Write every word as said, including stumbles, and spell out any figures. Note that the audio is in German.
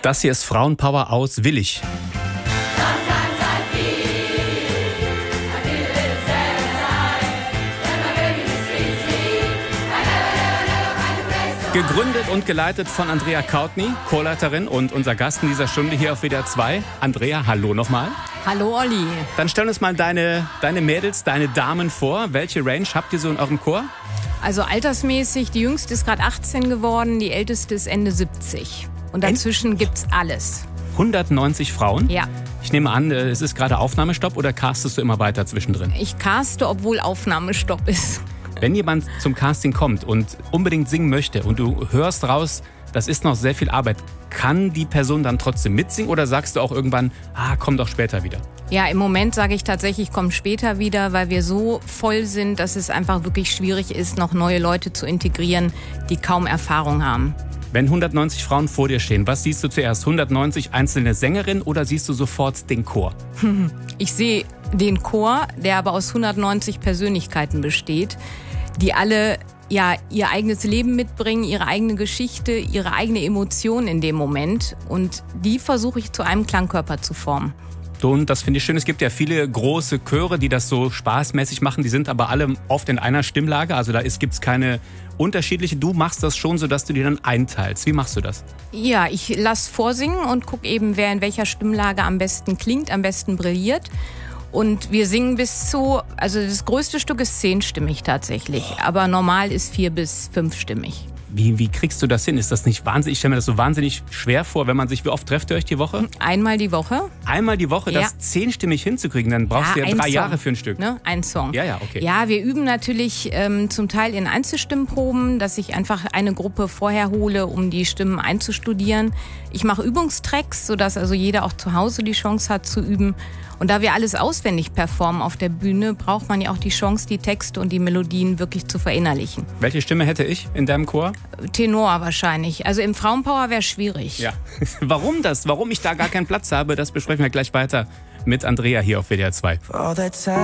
Das hier ist Frauenpower aus Willich. Gegründet und geleitet von Andrea Kautny, Chorleiterin und unser Gast in dieser Stunde hier auf W D R zwei. Andrea, hallo nochmal. Hallo Olli. Dann stell uns mal deine, deine Mädels, deine Damen vor. Welche Range habt ihr so in eurem Chor? Also altersmäßig, die jüngste ist gerade achtzehn geworden, die älteste ist Ende siebzig. Und dazwischen gibt's alles. hundertneunzig Frauen? Ja. Ich nehme an, es ist gerade Aufnahmestopp oder castest du immer weiter zwischendrin? Ich caste, obwohl Aufnahmestopp ist. Wenn jemand zum Casting kommt und unbedingt singen möchte und du hörst raus, das ist noch sehr viel Arbeit, kann die Person dann trotzdem mitsingen oder sagst du auch irgendwann, ah, komm doch später wieder? Ja, im Moment sage ich tatsächlich, komm später wieder, weil wir so voll sind, dass es einfach wirklich schwierig ist, noch neue Leute zu integrieren, die kaum Erfahrung haben. Wenn hundertneunzig Frauen vor dir stehen, was siehst du zuerst? hundertneunzig einzelne Sängerinnen oder siehst du sofort den Chor? Ich sehe den Chor, der aber aus hundertneunzig Persönlichkeiten besteht, die alle ja ihr eigenes Leben mitbringen, ihre eigene Geschichte, ihre eigene Emotion in dem Moment. Und die versuche ich zu einem Klangkörper zu formen. Und das finde ich schön. Es gibt ja viele große Chöre, die das so spaßmäßig machen. Die sind aber alle oft in einer Stimmlage. Also da gibt es keine unterschiedliche. Du machst das schon so, dass du die dann einteilst. Wie machst du das? Ja, ich lasse vorsingen und gucke eben, wer in welcher Stimmlage am besten klingt, am besten brilliert. Und wir singen bis zu, also das größte Stück ist zehnstimmig tatsächlich. Aber normal ist vier- bis fünfstimmig. Wie, wie kriegst du das hin? Ist das nicht wahnsinnig? Ich stelle mir das so wahnsinnig schwer vor, wenn man sich, wie oft trefft ihr euch die Woche? Einmal die Woche. Einmal die Woche, Ja. das zehnstimmig hinzukriegen, dann brauchst du ja ein drei Song, Jahre für ein Stück. Ne? Ein Song. Ja, ja, okay. Ja, wir üben natürlich ähm, zum Teil in Einzelstimmproben, dass ich einfach eine Gruppe vorher hole, um die Stimmen einzustudieren. Ich mache Übungstracks, sodass also jeder auch zu Hause die Chance hat zu üben. Und da wir alles auswendig performen auf der Bühne, braucht man ja auch die Chance, die Texte und die Melodien wirklich zu verinnerlichen. Welche Stimme hätte ich in deinem Chor? Tenor wahrscheinlich. Also im Frauenpower wäre schwierig. Ja. Warum das? Warum ich da gar keinen Platz habe, das besprechen wir gleich weiter mit Andrea hier auf W D R zwei.